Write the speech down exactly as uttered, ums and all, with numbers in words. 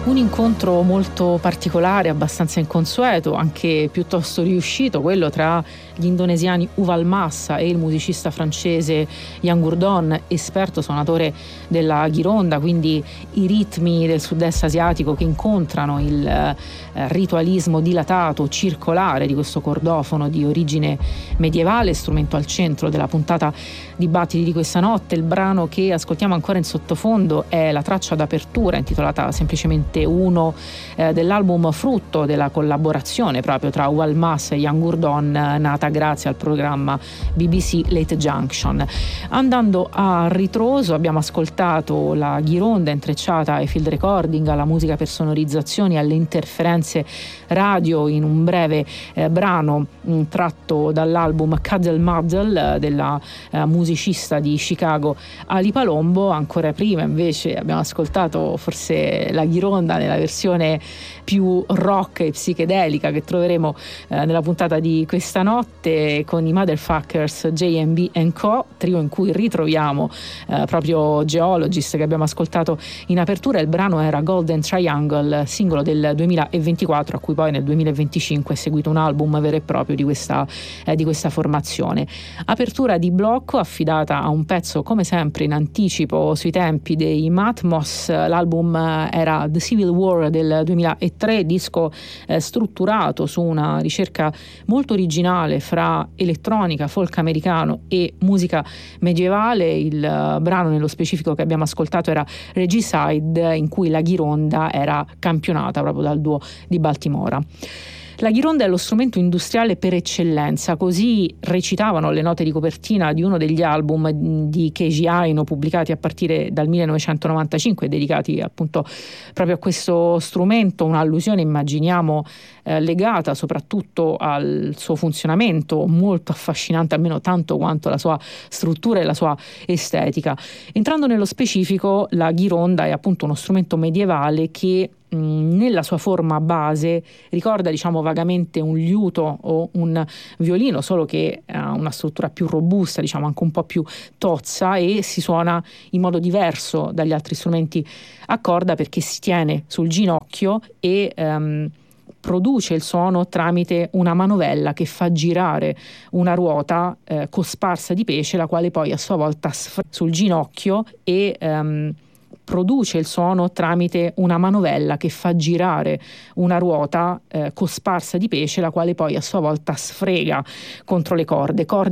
Un incontro molto particolare, abbastanza inconsueto, anche piuttosto riuscito, quello tra gli indonesiani Uval Massa e il musicista francese Ian Gourdon, esperto suonatore della ghironda, quindi i ritmi del sud-est asiatico che incontrano il eh, ritualismo dilatato, circolare di questo cordofono di origine medievale, strumento al centro della puntata di Battiti di questa notte. Il brano che ascoltiamo ancora in sottofondo è la traccia d'apertura intitolata semplicemente Uno eh, dell'album frutto della collaborazione proprio tra Uval Massa e Ian Gourdon, nata grazie al programma B B C Late Junction. Andando a ritroso abbiamo ascoltato la ghironda intrecciata ai field recording, alla musica per sonorizzazioni, alle interferenze radio in un breve eh, brano mh, tratto dall'album Cuddle Muddle della eh, musicista di Chicago Ali Palombo. Ancora prima invece abbiamo ascoltato forse la ghironda nella versione più rock e psichedelica che troveremo eh, nella puntata di questa notte con i Motherfuckers J M B and Co, trio in cui ritroviamo eh, proprio Geologist che abbiamo ascoltato in apertura. Il brano era Golden Triangle, singolo del duemilaventiquattro, a cui poi nel duemilaventicinque è seguito un album vero e proprio di questa, eh, di questa formazione. Apertura di blocco affidata a un pezzo come sempre in anticipo sui tempi dei Matmos. L'album era The Civil War del duemilatré, disco eh, strutturato su una ricerca molto originale fra elettronica, folk americano e musica medievale. Il uh, brano nello specifico che abbiamo ascoltato era Regicide, in cui la ghironda era campionata proprio dal duo di Baltimora. La ghironda è lo strumento industriale per eccellenza, così recitavano le note di copertina di uno degli album di Keiji Aino pubblicati a partire dal millenovecentonovantacinque, dedicati appunto proprio a questo strumento, un'allusione immaginiamo eh, legata soprattutto al suo funzionamento molto affascinante, almeno tanto quanto la sua struttura e la sua estetica. Entrando nello specifico, la ghironda è appunto uno strumento medievale che nella sua forma base ricorda diciamo vagamente un liuto o un violino, solo che ha una struttura più robusta, diciamo anche un po' più tozza, e si suona in modo diverso dagli altri strumenti a corda perché si tiene sul ginocchio e um, produce il suono tramite una manovella che fa girare una ruota eh, cosparsa di pesce, la quale poi a sua volta sfrega sul ginocchio e um, produce il suono tramite una manovella che fa girare una ruota eh, cosparsa di pesce, la quale poi a sua volta sfrega contro le corde, corde